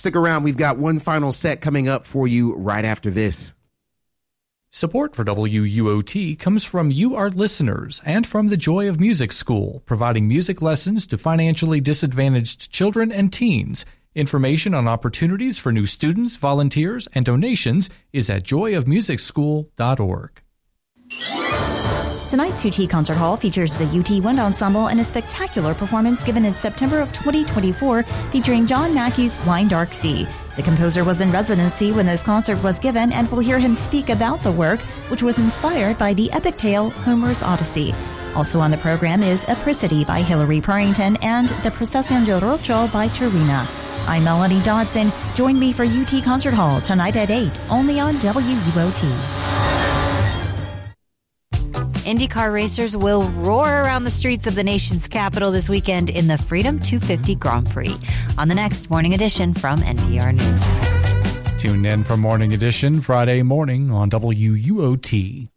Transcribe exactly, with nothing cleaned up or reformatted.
Stick around. We've got one final set coming up for you right after this. Support for W U O T comes from you, our listeners, and from the Joy of Music School, providing music lessons to financially disadvantaged children and teens. Information on opportunities for new students, volunteers, and donations is at joy of music school dot org. Tonight's U T Concert Hall features the U T Wind Ensemble in a spectacular performance given in September of twenty twenty-four featuring John Mackey's Wine Dark Sea. The composer was in residency when this concert was given, and we'll hear him speak about the work, which was inspired by the epic tale Homer's Odyssey. Also on the program is Apricity by Hilary Purrington and The Procesión del Rocho by Terina. I'm Melanie Dodson. Join me for U T Concert Hall tonight at eight, only on W U O T. IndyCar racers will roar around the streets of the nation's capital this weekend in the Freedom two fifty Grand Prix. On the next Morning Edition from N P R News. Tune in for Morning Edition Friday morning on W U O T.